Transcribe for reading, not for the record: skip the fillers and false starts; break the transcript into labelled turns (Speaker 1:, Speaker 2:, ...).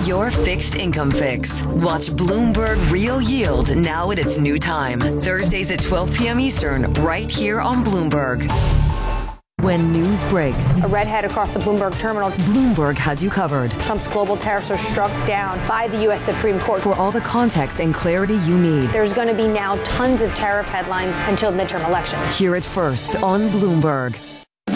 Speaker 1: Your fixed income fix. Watch Bloomberg Real Yield now at its new time. Thursdays at 12 p.m. Eastern, right here on Bloomberg. When news breaks,
Speaker 2: a redhead across the Bloomberg terminal.
Speaker 1: Bloomberg has you covered.
Speaker 2: Trump's global tariffs are struck down by the U.S. Supreme Court.
Speaker 1: For all the context and clarity you need.
Speaker 2: There's going to be now tons of tariff headlines until midterm elections.
Speaker 1: Hear it first on Bloomberg.